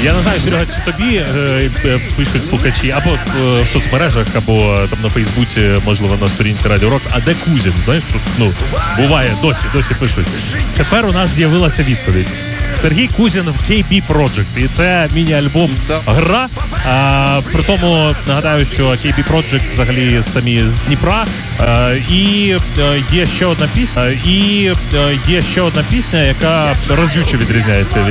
Я не знаю, Серега, чи тобі пишуть слухачі або в соцмережах, або там на Фейсбуці, можливо, на сторінці Радіо Рокс. А де Кузін? Знаєш, тут, буває, досі пишуть. Тепер у нас з'явилася відповідь. Сергій Кузін в KB Project. І це міні-альбом «Гра». При тому нагадаю, що KB Project взагалі самі з Дніпра. І є ще одна пісня, яка разюче відрізняється від